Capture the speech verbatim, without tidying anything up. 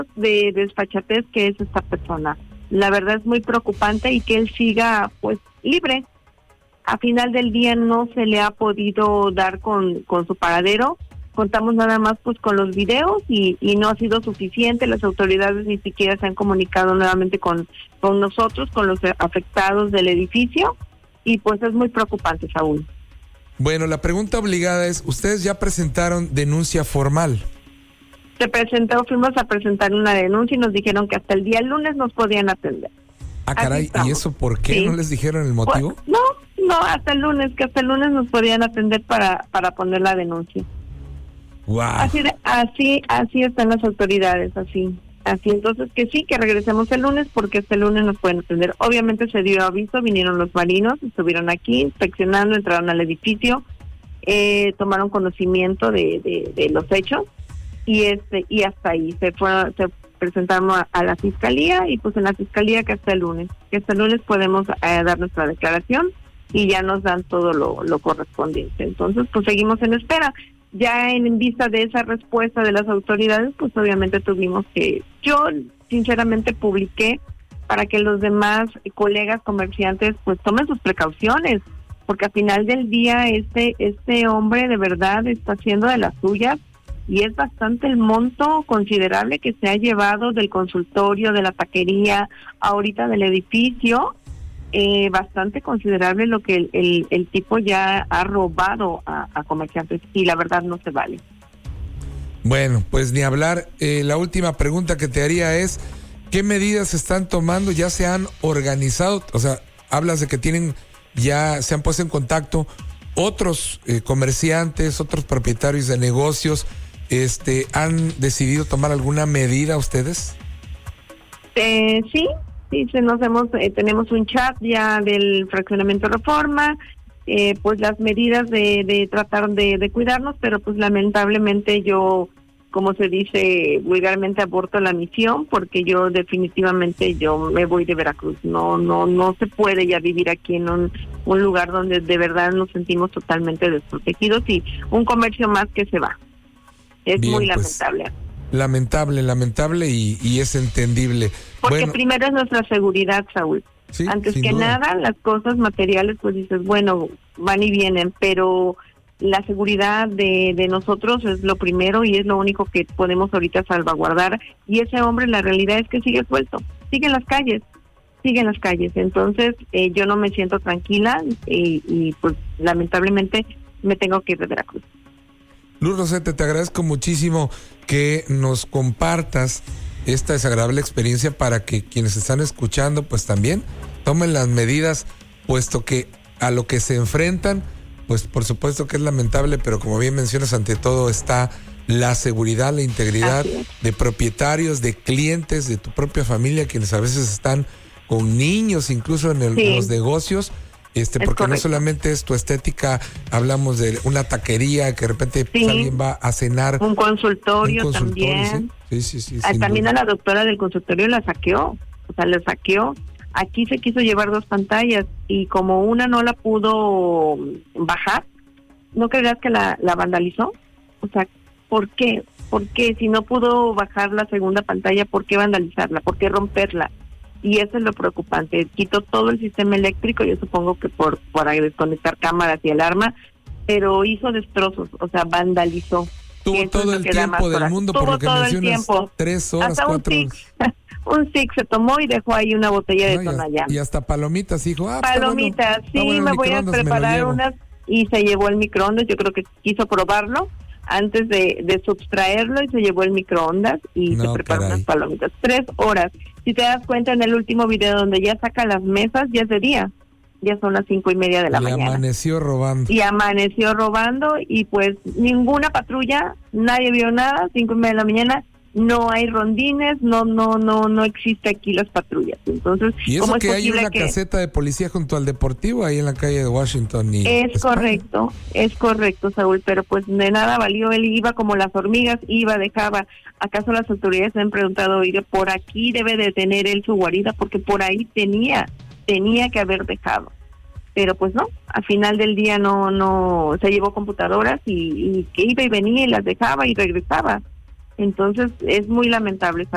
de desfachatez que es esta persona. La verdad es muy preocupante y que él siga pues libre. A final del día no se le ha podido dar con, con su paradero. Contamos nada más pues con los videos y, y no ha sido suficiente. Las autoridades ni siquiera se han comunicado nuevamente con, con nosotros, con los afectados del edificio, y pues es muy preocupante, Saúl. Bueno, la pregunta obligada es, ¿ustedes ya presentaron denuncia formal? Se presentó, fuimos a presentar una denuncia y nos dijeron que hasta el día lunes nos podían atender. Ah, caray, ¿y eso por qué? ¿Sí? ¿No les dijeron el motivo? Pues, no, no, hasta el lunes, que hasta el lunes nos podían atender para, para poner la denuncia. Wow. Así, de, así, así están las autoridades, así, así. Entonces que sí, que regresemos el lunes porque hasta el lunes nos pueden atender. Obviamente se dio aviso, vinieron los marinos, estuvieron aquí inspeccionando, entraron al edificio, eh, tomaron conocimiento de, de, de los hechos y este y hasta ahí se fueron, se presentaron a, a la fiscalía y pues en la fiscalía que hasta el lunes, que hasta el lunes podemos eh, dar nuestra declaración y ya nos dan todo lo, lo correspondiente. Entonces pues seguimos en espera. Ya en vista de esa respuesta de las autoridades, pues obviamente tuvimos que, yo sinceramente publiqué para que los demás colegas comerciantes pues tomen sus precauciones, porque al final del día este este hombre de verdad está haciendo de las suyas y es bastante el monto considerable que se ha llevado del consultorio, de la taquería, ahorita del edificio. Eh, bastante considerable lo que el, el, el tipo ya ha robado a, a comerciantes y la verdad no se vale. Bueno, pues ni hablar. Eh, la última pregunta que te haría es, ¿qué medidas se están tomando? ¿Ya se han organizado? O sea, hablas de que tienen, ya se han puesto en contacto otros eh, comerciantes, otros propietarios de negocios, este, ¿han decidido tomar alguna medida ustedes? Eh, sí. Sí, se nos hemos, eh, tenemos un chat ya del fraccionamiento Reforma, eh, pues las medidas de, de tratar de, de cuidarnos, pero pues lamentablemente yo, como se dice vulgarmente, aborto la misión, porque yo definitivamente yo me voy de Veracruz. No, no, no se puede ya vivir aquí en un, un lugar donde de verdad nos sentimos totalmente desprotegidos y un comercio más que se va. Es Bien, muy lamentable. Pues, lamentable, lamentable y, y es entendible. Porque bueno, primero es nuestra seguridad, Saúl. Sí, Antes que duda. nada, las cosas materiales, pues dices, bueno, van y vienen, pero la seguridad de, de nosotros es lo primero y es lo único que podemos ahorita salvaguardar. Y ese hombre, la realidad es que sigue suelto, sigue en las calles, sigue en las calles. Entonces, eh, yo no me siento tranquila y, y pues lamentablemente me tengo que ir de Veracruz. Luz Rosete, te agradezco muchísimo que nos compartas esta desagradable experiencia para que quienes están escuchando pues también tomen las medidas, puesto que a lo que se enfrentan, pues por supuesto que es lamentable, pero como bien mencionas, ante todo está la seguridad, la integridad de propietarios, de clientes, de tu propia familia, quienes a veces están con niños incluso en, el, sí. en los negocios. Este, es porque correcto. No solamente es tu estética, hablamos de una taquería que de repente sí. pues, alguien va a cenar. Un consultorio, un consultorio también. Sí, sí, sí. sí ah, también duda. A la doctora del consultorio la saqueó, o sea, la saqueó. Aquí se quiso llevar dos pantallas y como una no la pudo bajar, ¿no creerás que la, la vandalizó? O sea, ¿por qué? ¿Por qué? Si no pudo bajar la segunda pantalla, ¿por qué vandalizarla? ¿Por qué romperla? Y eso es lo preocupante. Quitó todo el sistema eléctrico, yo supongo que por para desconectar cámaras y alarma, pero hizo destrozos, o sea, vandalizó. Tuvo todo el tiempo del mundo, por lo que mencionas, tres horas, hasta cuatro un six, un six se tomó y dejó ahí una botella de no, Tonayán. Y hasta palomitas, hijo. Ah, palomitas, bueno, sí, ah, bueno, me voy a preparar unas y se llevó el microondas, yo creo que quiso probarlo antes de, de subtraerlo y se llevó el microondas y no, se preparó caray. unas palomitas. Tres horas. Si te das cuenta en el último video donde ya saca las mesas, ya es de día. Ya son las cinco y media de la y mañana. Y amaneció robando. Y amaneció robando y pues ninguna patrulla, nadie vio nada, cinco y media de la mañana, no hay rondines, no, no, no, no existe aquí las patrullas. Entonces, y eso ¿cómo que es hay una que... caseta de policía junto al Deportivo ahí en la calle de Washington y es España. correcto, es correcto, Saúl, pero pues de nada valió, él iba como las hormigas, iba, dejaba. ¿Acaso las autoridades han preguntado, oye, por aquí debe de tener él su guarida? Porque por ahí tenía, tenía que haber dejado. Pero pues no, al final del día no, no, se llevó computadoras y, y que iba y venía y las dejaba y regresaba. Entonces es muy lamentable.